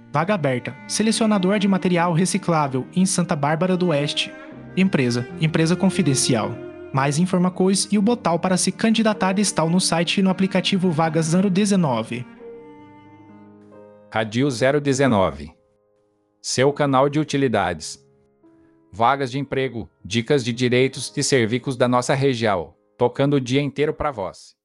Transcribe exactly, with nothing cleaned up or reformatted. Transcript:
Vaga aberta. Selecionador de material reciclável em Santa Bárbara do Oeste. Empresa. Empresa confidencial. Mais informações e o botão para se candidatar estão no site e no aplicativo Vagas zero dezenove. Radio zero dezenove. Seu canal de utilidades. Vagas de emprego, dicas de direitos e serviços da nossa região, tocando o dia inteiro para vós.